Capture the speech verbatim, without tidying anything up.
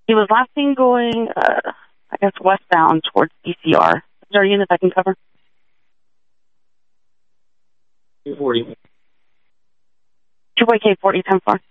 He was last seen going, uh, I guess, westbound towards D C R. Is there a unit I can cover? two forty. two Y K forty, ten four.